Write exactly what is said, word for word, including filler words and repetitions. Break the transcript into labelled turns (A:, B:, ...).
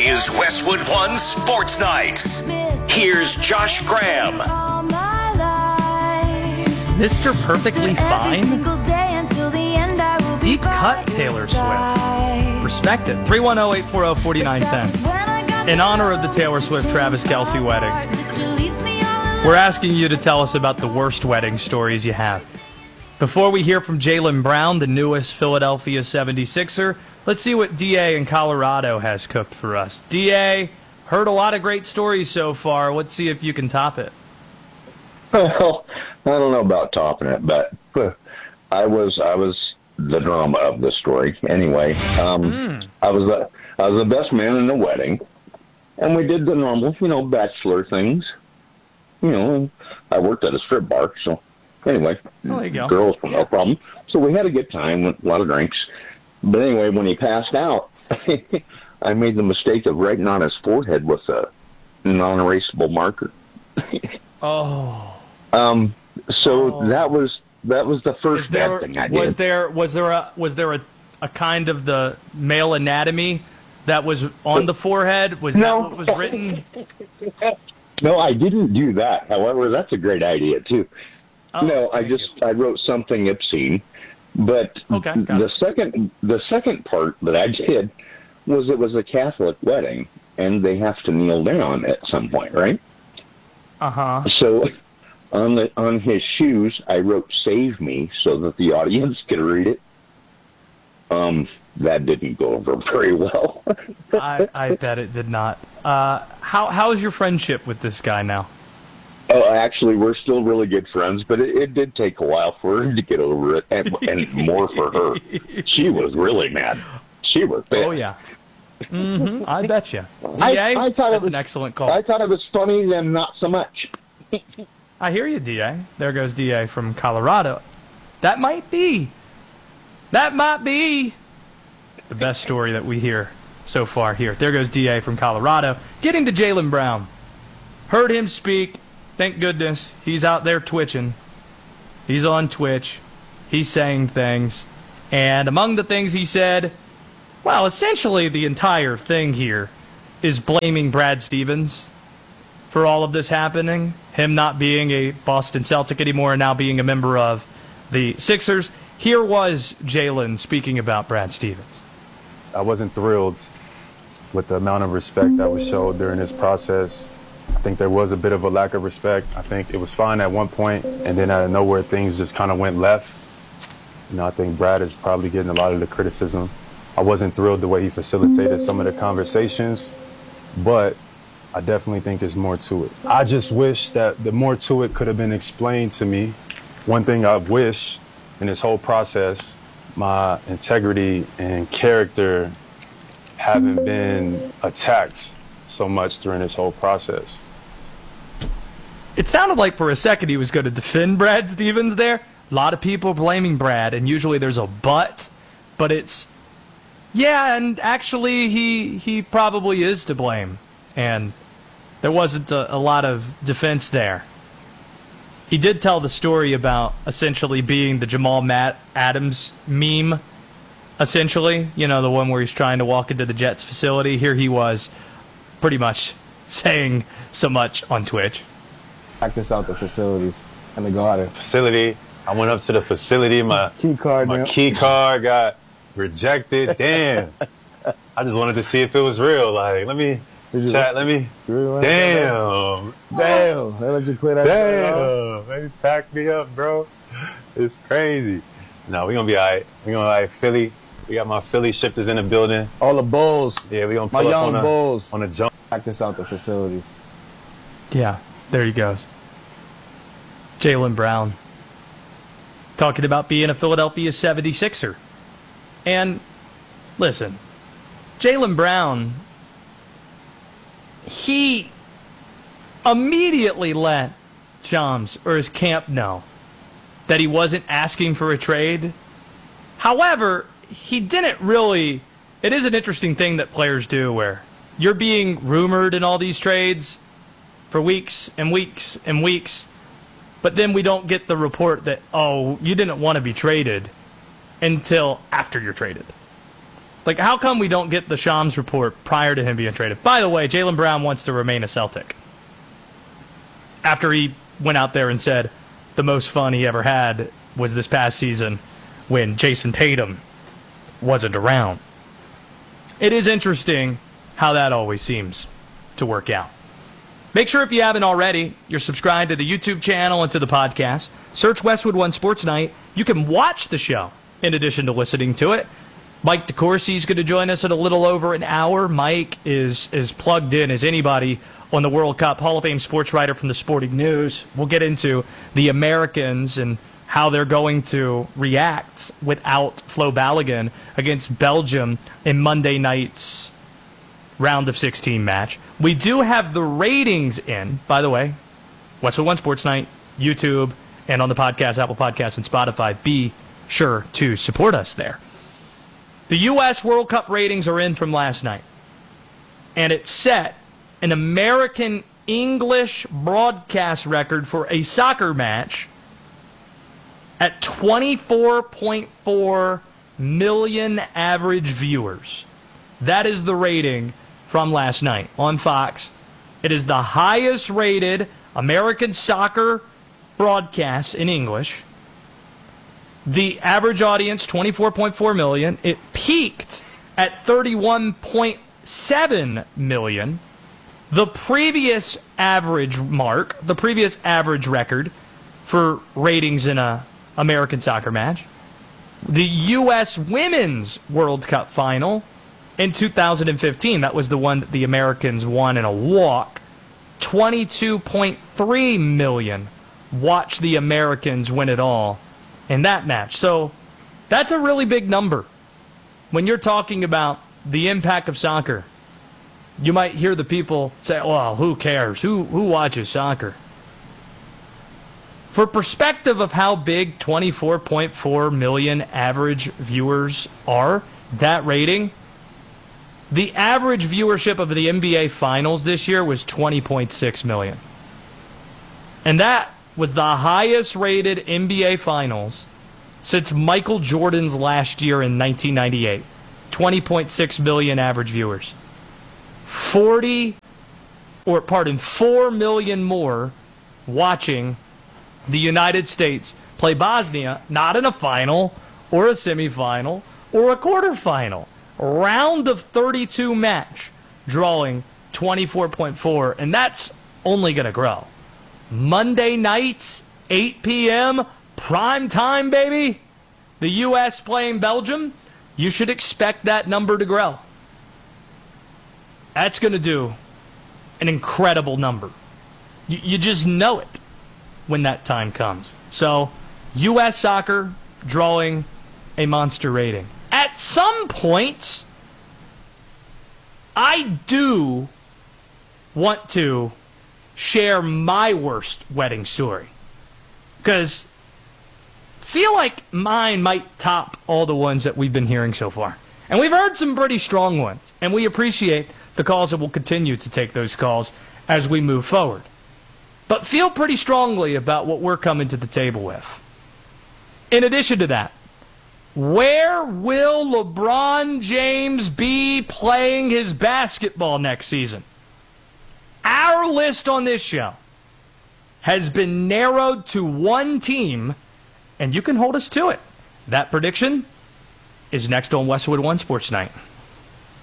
A: is Westwood One Sports Night. Here's Josh Graham.
B: Mister Perfectly Fine? Deep cut Taylor Swift. Respect it. three one zero, eight four zero, four nine one zero. In honor of the Taylor Swift-Travis Kelce wedding, we're asking you to tell us about the worst wedding stories you have. Before we hear from Jaylen Brown, the newest Philadelphia seventy-sixer, let's see what D A in Colorado has cooked for us. D A, heard a lot of great stories so far. Let's see if you can top it.
C: Well, I don't know about topping it, but I was I was the drama of the story. Anyway, um, mm. I was the I was the best man in the wedding, and we did the normal, you know, bachelor things. You know, I worked at a strip bar, so anyway,
B: oh, there you go.
C: Girls were no problem. So we had a good time, a lot of drinks. But anyway, when he passed out, I made the mistake of writing on his forehead with a non-erasable marker.
B: oh.
C: Um. So
B: oh.
C: that was that was the first
B: there,
C: bad thing I did.
B: Was there was there a was there a, a kind of the male anatomy that was on the forehead? Was
C: no.
B: that what was written?
C: No, I didn't do that. However, that's a great idea too.
B: Oh,
C: no, I just
B: you.
C: I wrote something obscene. But
B: okay,
C: the
B: it.
C: second the second part that I did was it was a Catholic wedding, and they have to kneel down at some point, right?
B: Uh huh.
C: So on the on his shoes, I wrote "Save Me" so that the audience could read it. Um, that didn't go over very well.
B: I, I bet it did not. Uh, how how is your friendship with this guy now?
C: Oh, actually, we're still really good friends, but it, it did take a while for her to get over it, and, and more for her. She was really mad. She was bad.
B: Oh, yeah. Mm-hmm. I bet you.
C: I,
B: D A,
C: I thought
B: that's
C: it was,
B: an excellent call.
C: I thought it was funny, then not so much.
B: I hear you, D A. There goes D A from Colorado. That might be, that might be the best story that we hear so far here. There goes D A from Colorado. Getting to Jaylen Brown. Heard him speak. Thank goodness he's out there twitching. He's on Twitch. He's saying things. And among the things he said, well, essentially the entire thing here is blaming Brad Stevens for all of this happening. Him not being a Boston Celtic anymore and now being a member of the Sixers. Here was Jaylen speaking about Brad Stevens.
D: I wasn't thrilled with the amount of respect that was showed during this process. I think there was a bit of a lack of respect. I think it was fine at one point, and then out of nowhere, things just kind of went left. You know, I think Brad is probably getting a lot of the criticism. I wasn't thrilled the way he facilitated some of the conversations, but I definitely think there's more to it. I just wish that the more to it could have been explained to me. One thing I wish in this whole process, my integrity and character haven't been attacked so much during this whole process.
B: It sounded like for a second he was going to defend Brad Stevens there. A lot of people blaming Brad, and usually there's a but, but it's, yeah, and actually he he probably is to blame. And there wasn't a, a lot of defense there. He did tell the story about essentially being the Jamal Matt Adams meme, essentially. You know, the one where he's trying to walk into the Jets facility. Here he was pretty much saying so much on Twitch.
E: Practice out the facility and to go out of
D: facility. I went up to the facility. My
E: key card,
D: my
E: man.
D: key card got rejected. Damn. I just wanted to see if it was real. Like, let me chat. Let me.
E: Really
D: damn.
E: Damn. They let you play that.
D: Damn. They packed me up, bro. It's crazy. No, we gonna be all right. We gonna all right. Philly. We got my Philly shifters in the building.
E: All the Bulls.
D: Yeah, we gonna
E: my
D: pull up
E: young
D: on
E: Bulls
D: a, on a jump.
E: Practice out the facility.
B: Yeah, there he goes. Jaylen Brown talking about being a Philadelphia seventy-sixer. And listen, Jaylen Brown, he immediately let Shams or his camp know that he wasn't asking for a trade. However, he didn't really. It is an interesting thing that players do where you're being rumored in all these trades for weeks and weeks and weeks, but then we don't get the report that, oh, you didn't want to be traded until after you're traded. Like, how come we don't get the Shams report prior to him being traded? By the way, Jaylen Brown wants to remain a Celtic. After he went out there and said the most fun he ever had was this past season when Jason Tatum wasn't around. It is interesting how that always seems to work out. Make sure if you haven't already, you're subscribed to the YouTube channel and to the podcast. Search Westwood One Sports Night. You can watch the show in addition to listening to it. Mike DeCourcy is going to join us in a little over an hour. Mike is is plugged in as anybody on the World Cup. Hall of Fame sports writer from the Sporting News. We'll get into the Americans and how they're going to react without Flo Balogun against Belgium in Monday night's round of sixteen match. We do have the ratings in, by the way, Westwood One Sports Night, YouTube, and on the podcast, Apple Podcasts, and Spotify. Be sure to support us there. The U S World Cup ratings are in from last night, and it set an American English broadcast record for a soccer match at twenty-four point four million average viewers. That is the rating from last night on Fox. It is the highest rated American soccer broadcast in English. The average audience, twenty-four point four million. It peaked at thirty-one point seven million. The previous average mark, the previous average record for ratings in a American soccer match, the U S Women's World Cup final in two thousand fifteen. That was the one that the Americans won in a walk. twenty-two point three million watched the Americans win it all in that match. So that's a really big number. When you're talking about the impact of soccer, you might hear the people say, well, who cares? Who, who watches soccer? For perspective of how big twenty-four point four million average viewers are, that rating, the average viewership of the N B A Finals this year was twenty point six million. And that was the highest rated N B A Finals since Michael Jordan's last year in nineteen ninety-eight. twenty point six million average viewers. forty, or pardon, four million more watching the United States play Bosnia, not in a final or a semifinal or a quarterfinal. Round of thirty-two match, drawing twenty-four point four, and that's only going to grow. Monday nights, eight p.m., prime time, baby. The U S playing Belgium. You should expect that number to grow. That's going to do an incredible number. You, you just know it when that time comes. So, U S soccer drawing a monster rating. At some point, I do want to share my worst wedding story. Because I feel like mine might top all the ones that we've been hearing so far. And we've heard some pretty strong ones. And we appreciate the calls, and we'll continue to take those calls as we move forward. But feel pretty strongly about what we're coming to the table with. In addition to that, where will LeBron James be playing his basketball next season? Our list on this show has been narrowed to one team, and you can hold us to it. That prediction is next on Westwood One Sports Night.